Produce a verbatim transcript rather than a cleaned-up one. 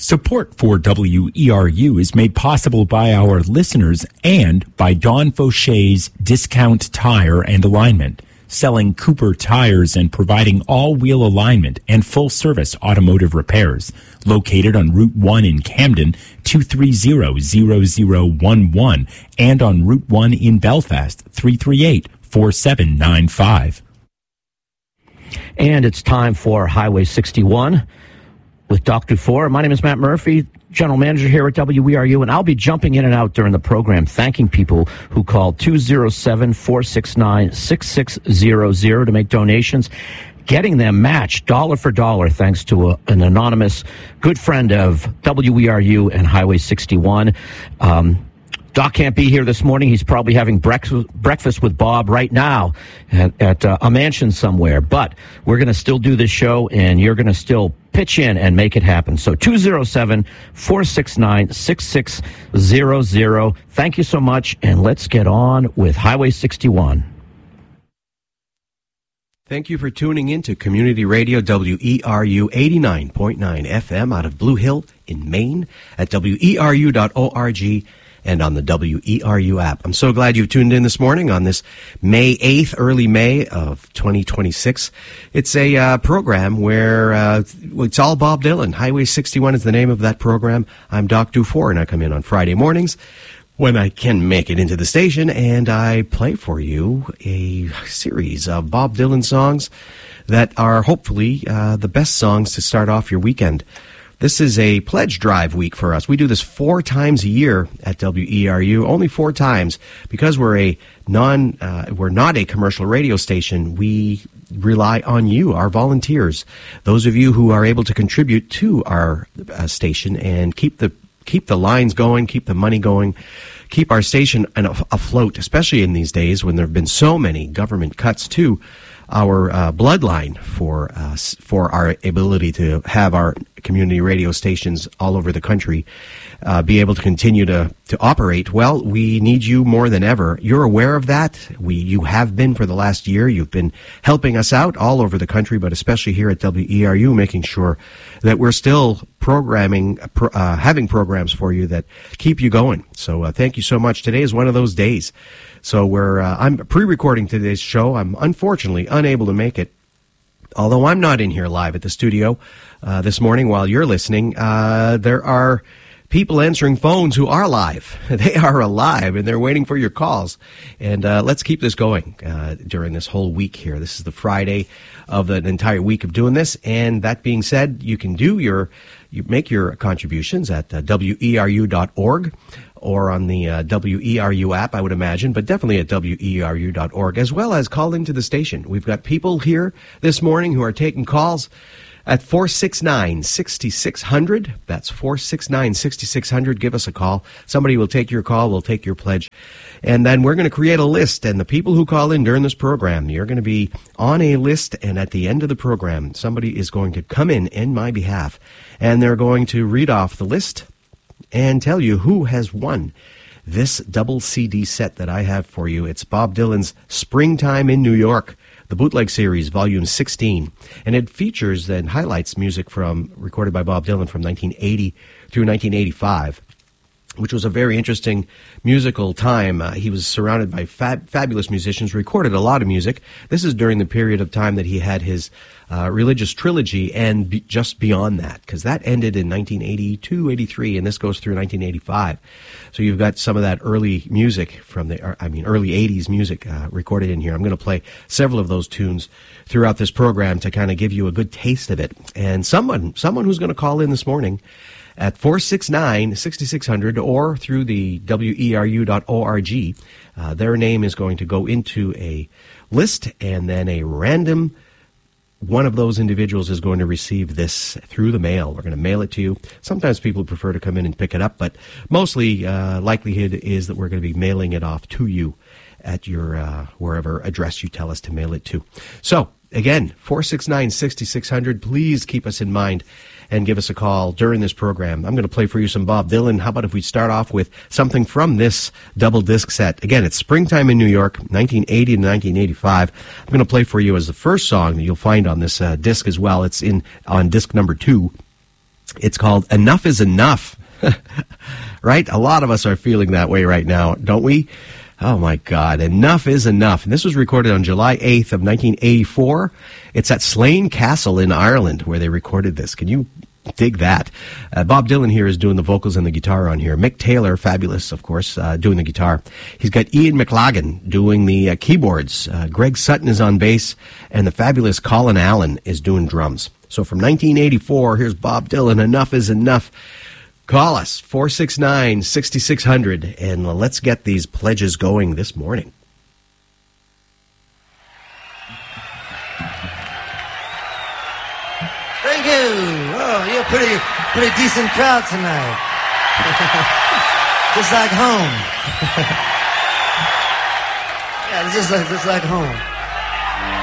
Support for W E R U is made possible by our listeners and by Don Faucher's Discount Tire and Alignment, selling Cooper tires and providing all-wheel alignment and full-service automotive repairs. Located on Route one in Camden, two three zero, zero zero one one, and on Route one in Belfast, three three eight, four seven nine five. And it's time for Highway sixty-one with Doc Dufour. My name is Matt Murphy, General Manager here at W E R U, and I'll be jumping in and out during the program, thanking people who called two oh seven, four six nine, six six zero zero to make donations, getting them matched dollar for dollar thanks to a, an anonymous good friend of W E R U and Highway sixty-one. Um, Doc can't be here this morning. He's probably having breakfast, breakfast with Bob right now at, at uh, a mansion somewhere. But we're going to still do this show, and you're going to still pitch in and make it happen. So two oh seven, four six nine, six six zero zero. Thank you so much, and let's get on with Highway sixty-one. Thank you for tuning in to Community Radio W E R U eighty-nine point nine F M out of Blue Hill in Maine at W E R U dot org. And on the W E R U app. I'm so glad you've tuned in this morning on this May eighth, early May of twenty twenty-six. It's a uh, program where uh, it's all Bob Dylan. Highway sixty-one is the name of that program. I'm Doc Dufour, and I come in on Friday mornings when I can make it into the station, and I play for you a series of Bob Dylan songs that are hopefully uh, the best songs to start off your weekend. This is a pledge drive week for us. We do this four times a year at W E R U, only four times, because we're a non, uh, we're not a commercial radio station. We rely on you, our volunteers, those of you who are able to contribute to our uh, station and keep the keep the lines going, keep the money going, keep our station afloat, especially in these days when there have been so many government cuts to our uh, bloodline for uh, for our ability to have our community radio stations all over the country uh, be able to continue to, to operate. Well, we need you more than ever. You're aware of that. We you have been for the last year. You've been helping us out all over the country, but especially here at W E R U, making sure that we're still programming, uh, having programs for you that keep you going. So uh, thank you so much. Today is one of those days. So we're uh, I'm pre-recording today's show. I'm unfortunately unable to make it, although I'm not in here live at the studio uh, this morning while you're listening. Uh, there are people answering phones who are live. They are alive, and they're waiting for your calls. And uh, let's keep this going uh, during this whole week here. This is the Friday of the entire week of doing this. And that being said, you can do your, you make your contributions at uh, W E R U dot org. Or on the uh, W E R U app, I would imagine, but definitely at W E R U dot org, as well as call into the station. We've got people here this morning who are taking calls at four six nine, six six zero zero. That's four six nine, six six zero zero. Give us a call. Somebody will take your call, will take your pledge. And then we're going to create a list, and the people who call in during this program, you're going to be on a list, and at the end of the program, somebody is going to come in in my behalf, and they're going to read off the list and tell you who has won this double C D set that I have for you. It's Bob Dylan's Springtime in New York, the bootleg series, volume sixteen. And it features and highlights music from recorded by Bob Dylan from nineteen eighty through nineteen eighty-five, which was a very interesting musical time. Uh, he was surrounded by fab- fabulous musicians, recorded a lot of music. This is during the period of time that he had his uh, religious trilogy and be- just beyond that, because that ended in nineteen eighty-two, eighty-three, and this goes through nineteen eighty-five. So you've got some of that early music from the, I mean, early eighties music uh, recorded in here. I'm going to play several of those tunes throughout this program to kind of give you a good taste of it. And someone, someone who's going to call in this morning at four six nine, six six zero zero or through the W E R U dot org. Uh, their name is going to go into a list, and then a random one of those individuals is going to receive this through the mail. We're going to mail it to you. Sometimes people prefer to come in and pick it up, but mostly uh, likelihood is that we're going to be mailing it off to you at your uh, wherever address you tell us to mail it to. So, again, four six nine, six six zero zero. Please keep us in mind and give us a call during this program. I'm going to play for you some Bob Dylan. How about if we start off with something from this double disc set? Again, it's Springtime in New York, nineteen eighty to nineteen eighty-five. I'm going to play for you as the first song that you'll find on this uh, disc as well. It's in on disc number two. It's called Enough is Enough. Right? A lot of us are feeling that way right now, don't we? Oh, my God. Enough is enough. And this was recorded on July eighth of nineteen eighty-four. It's at Slane Castle in Ireland where they recorded this. Can you dig that? Uh, Bob Dylan here is doing the vocals and the guitar on here. Mick Taylor, fabulous, of course, uh, doing the guitar. He's got Ian McLagan doing the uh, keyboards. Uh, Greg Sutton is on bass, and the fabulous Colin Allen is doing drums. So from nineteen eighty-four, here's Bob Dylan, Enough is Enough. Call us, four six nine, six six zero zero, and let's get these pledges going this morning. Thank you. Oh, you're a pretty, pretty decent crowd tonight. Just like home. Yeah, it's just like, just like home.